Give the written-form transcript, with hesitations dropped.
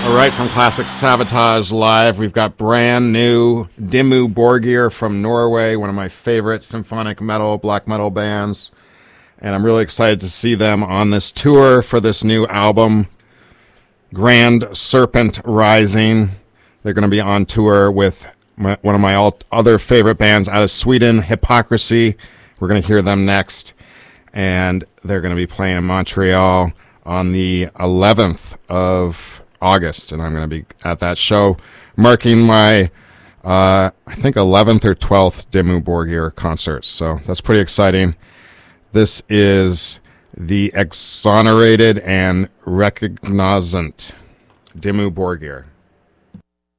All right, from Classic Sabotage Live, we've got brand new Dimmu Borgir from Norway, one of my favorite symphonic metal, black metal bands. And I'm really excited to see them on this tour for this new album, Grand Serpent Rising. They're going to be on tour with one of my other favorite bands out of Sweden, Hypocrisy. We're going to hear them next. And they're going to be playing in Montreal on the 11th of August, and I'm going to be at that show, marking my, I think, 11th or 12th Dimmu Borgir concerts. So that's pretty exciting. This is the exonerated and recognizant Dimmu Borgir.